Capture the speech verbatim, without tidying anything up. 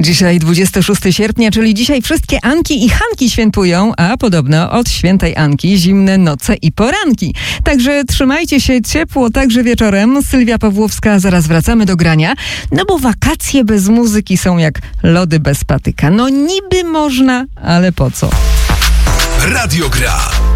Dzisiaj dwudziestego szóstego sierpnia, czyli dzisiaj wszystkie Anki i Hanki świętują, a podobno od świętej Anki zimne noce i poranki. Także trzymajcie się ciepło, także wieczorem. Sylwia Pawłowska, zaraz wracamy do grania, no bo wakacje bez muzyki są jak lody bez patyka. No niby można, ale po co? Radio Gra.